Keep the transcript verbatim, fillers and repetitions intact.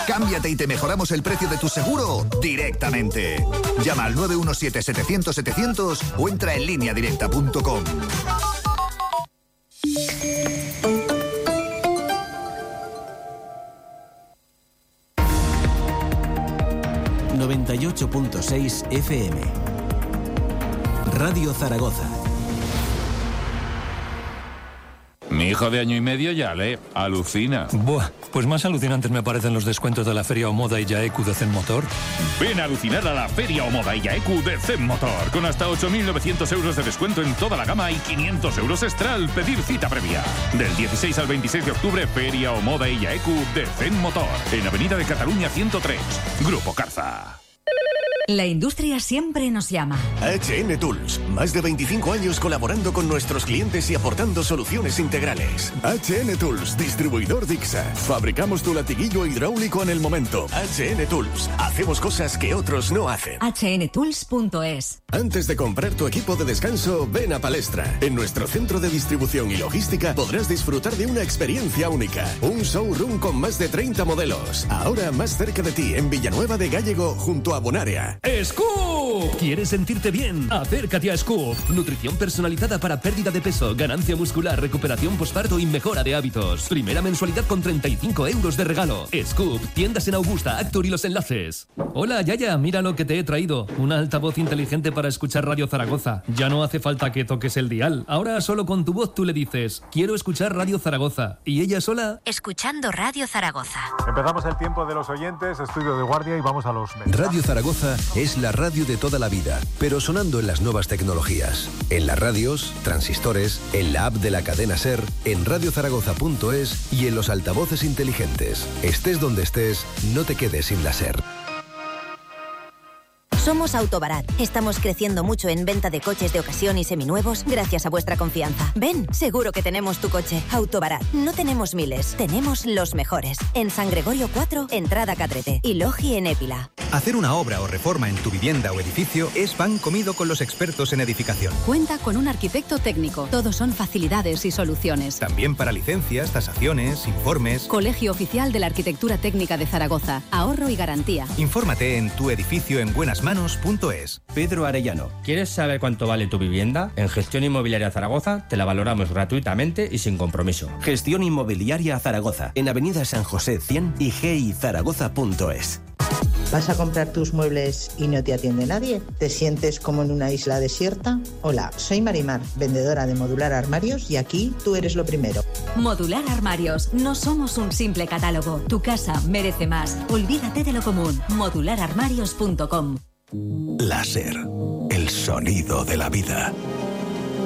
Cámbiate y te mejoramos el precio de tu seguro directamente. Llama al nueve uno siete, setecientos, setecientos o entra en línea directa punto com. noventa y ocho punto seis F M. Radio Zaragoza. Mi hijo de año y medio ya lee, alucina. Buah, pues más alucinantes me parecen los descuentos de la Feria Omoda y Yaeku de Zen Motor. Ven a alucinar a la Feria Omoda y Yaeku de Zen Motor, con hasta ocho mil novecientos euros de descuento en toda la gama y quinientos euros extra al pedir cita previa. Del dieciséis al veintiséis de octubre, Feria Omoda y Yaeku de Zen Motor, en Avenida de Cataluña ciento tres, Grupo Carza. La industria siempre nos llama. H N Tools, más de veinticinco años colaborando con nuestros clientes y aportando soluciones integrales. H N Tools, distribuidor Dixa. Fabricamos tu latiguillo hidráulico en el momento. H N Tools, hacemos cosas que otros no hacen. H N tools punto es. Antes de comprar tu equipo de descanso, ven a Palestra. En nuestro centro de distribución y logística podrás disfrutar de una experiencia única. Un showroom con más de treinta modelos. Ahora más cerca de ti, en Villanueva de Gállego, junto a Bonaria. ¡Scoop! ¿Quieres sentirte bien? Acércate a Scoop. Nutrición personalizada para pérdida de peso, ganancia muscular, recuperación postparto y mejora de hábitos. Primera mensualidad con treinta y cinco euros de regalo. Scoop, tiendas en Augusta, Actur y Los Enlaces. Hola, Yaya, mira lo que te he traído. Una altavoz inteligente para escuchar Radio Zaragoza. Ya no hace falta que toques el dial. Ahora solo con tu voz tú le dices, quiero escuchar Radio Zaragoza. Y ella sola... Escuchando Radio Zaragoza. Empezamos el tiempo de los oyentes, estudio de guardia y vamos a los mensajes. Radio Zaragoza es la radio de toda la vida, pero sonando en las nuevas tecnologías. En las radios, transistores, en la app de la cadena SER, en radio zaragoza punto es y en los altavoces inteligentes. Estés donde estés, no te quedes sin la SER. Somos Autobarat. Estamos creciendo mucho en venta de coches de ocasión y seminuevos gracias a vuestra confianza. Ven, seguro que tenemos tu coche. Autobarat. No tenemos miles, tenemos los mejores. En San Gregorio cuatro, entrada Cadrete. Y Logi en Épila. Hacer una obra o reforma en tu vivienda o edificio es pan comido con los expertos en edificación. Cuenta con un arquitecto técnico. Todos son facilidades y soluciones. También para licencias, tasaciones, informes. Colegio Oficial de la Arquitectura Técnica de Zaragoza. Ahorro y garantía. Infórmate en tu edificio en buenas manos punto es. Pedro Arellano, ¿quieres saber cuánto vale tu vivienda? En Gestión Inmobiliaria Zaragoza te la valoramos gratuitamente y sin compromiso. Gestión Inmobiliaria Zaragoza, en Avenida San José cien y g i zaragoza punto es. ¿Vas a comprar tus muebles y no te atiende nadie? ¿Te sientes como en una isla desierta? Hola, soy Marimar, vendedora de Modular Armarios, y aquí tú eres lo primero. Modular Armarios, no somos un simple catálogo. Tu casa merece más. Olvídate de lo común. modular armarios punto com. Láser, el sonido de la vida.